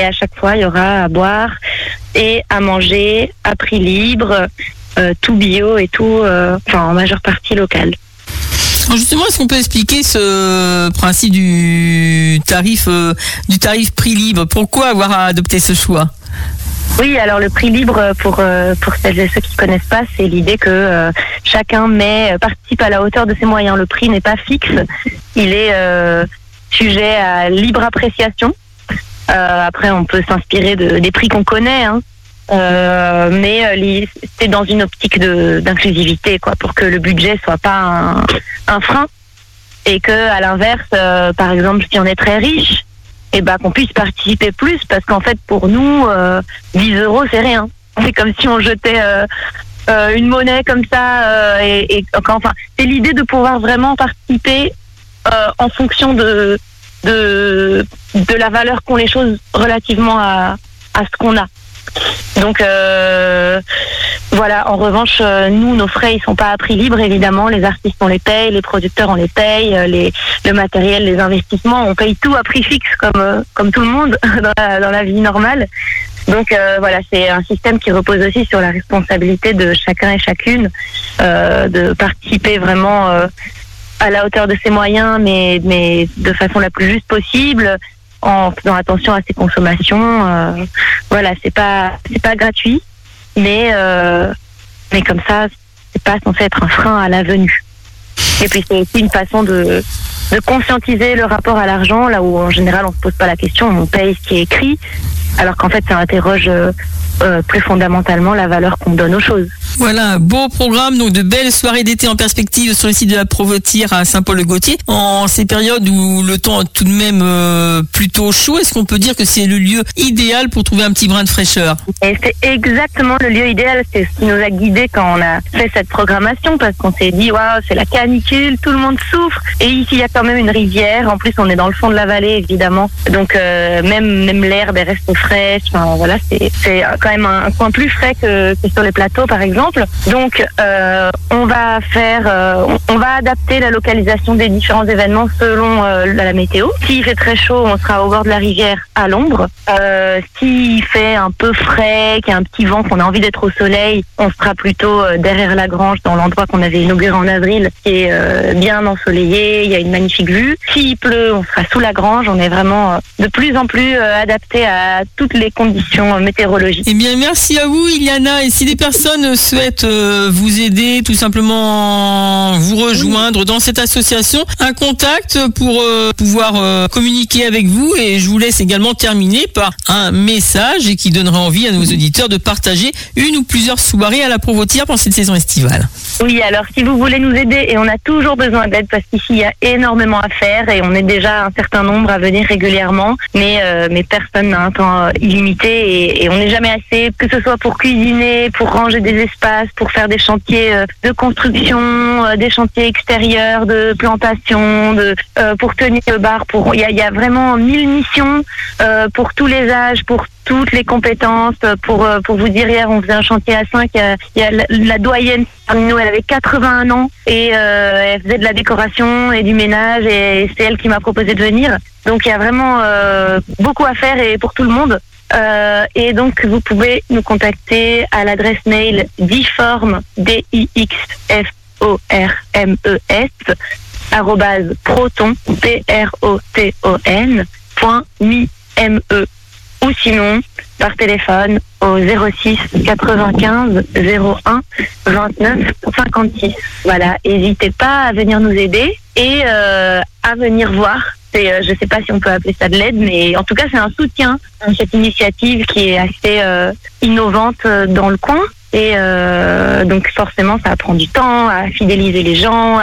à chaque fois, il y aura à boire et à manger à prix libre, tout bio et tout, en majeure partie local. Alors justement, est-ce qu'on peut expliquer ce principe du tarif prix libre? Pourquoi avoir adopté ce choix? Oui, alors le prix libre, pour celles et ceux qui ne connaissent pas, c'est l'idée que chacun participe à la hauteur de ses moyens. Le prix n'est pas fixe, il est sujet à libre appréciation. Après, on peut s'inspirer des prix qu'on connaît, mais c'est dans une optique d'inclusivité, quoi, pour que le budget soit pas un frein, et que à l'inverse, par exemple, si on est très riche, qu'on puisse participer plus, parce qu'en fait, pour nous, 10 € c'est rien. C'est comme si on jetait une monnaie comme ça, c'est l'idée de pouvoir vraiment participer en fonction de la valeur qu'ont les choses relativement à ce qu'on a. Donc voilà, en revanche, nous, nos frais, ils sont pas à prix libre, évidemment. Les artistes, on les paye, les producteurs, on les paye, le matériel, les investissements, on paye tout à prix fixe, comme tout le monde dans la vie normale. Donc voilà, c'est un système qui repose aussi sur la responsabilité de chacun et chacune, de participer vraiment à la hauteur de ses moyens, mais de façon la plus juste possible, en faisant attention à ses consommations. Voilà, c'est pas gratuit, mais comme ça, c'est pas censé être un frein à la venue. Et puis c'est aussi une façon de conscientiser le rapport à l'argent, là où en général on se pose pas la question, on paye ce qui est écrit, alors qu'en fait ça interroge plus fondamentalement la valeur qu'on donne aux choses. Voilà, un beau programme, donc de belles soirées d'été en perspective sur le site de la Provôtière à Saint-Paul-le-Gaultier. En ces périodes où le temps est tout de même plutôt chaud, est-ce qu'on peut dire que c'est le lieu idéal pour trouver un petit brin de fraîcheur? Et c'est exactement le lieu idéal, c'est ce qui nous a guidés quand on a fait cette programmation, parce qu'on s'est dit, waouh, c'est la canicule, tout le monde souffre, et ici il y a quand même une rivière, en plus on est dans le fond de la vallée évidemment, donc même l'herbe elle reste fraîche, voilà, c'est quand même un coin plus frais que sur les plateaux par exemple. Donc on va adapter la localisation des différents événements selon la météo. S'il fait très chaud, on sera au bord de la rivière à l'ombre. S'il fait un peu frais, qu'il y a un petit vent, qu'on a envie d'être au soleil, on sera plutôt derrière la grange, dans l'endroit qu'on avait inauguré en avril, qui est bien ensoleillé, il y a une magnifique vue. S'il pleut, on sera sous la grange. On est vraiment de plus en plus adapté à toutes les conditions météorologiques. Eh bien, merci à vous, Iliana. Et si des personnes souhaitent vous aider, tout simplement vous rejoindre dans cette association, un contact pour pouvoir communiquer avec vous. Et je vous laisse également terminer par un message qui donnera envie à nos auditeurs de partager une ou plusieurs soirées à la Provôtière pendant cette saison estivale. Oui, alors si vous voulez nous aider, et on a toujours besoin d'aide parce qu'ici il y a énormément à faire et on est déjà un certain nombre à venir régulièrement, mais personne n'a un temps illimité et on n'est jamais assez, que ce soit pour cuisiner, pour ranger des espaces, pour faire des chantiers de construction, des chantiers extérieurs, de plantation, pour tenir le bar, il y a vraiment 1000 missions pour tous les âges, pour toutes les compétences. Pour vous dire, hier on faisait un chantier à 5, il y a la doyenne parmi nous, elle avait 81 ans et elle faisait de la décoration et du ménage et c'est elle qui m'a proposé de venir. Donc il y a vraiment beaucoup à faire et pour tout le monde. Et donc vous pouvez nous contacter à l'adresse mail dixformes @proton .me ou sinon par téléphone au 06 95 01 29 56. Voilà, n'hésitez pas à venir nous aider et à venir voir. Je ne sais pas si on peut appeler ça de l'aide, mais en tout cas c'est un soutien à cette initiative qui est assez innovante dans le coin. Et donc forcément ça prend du temps à fidéliser les gens,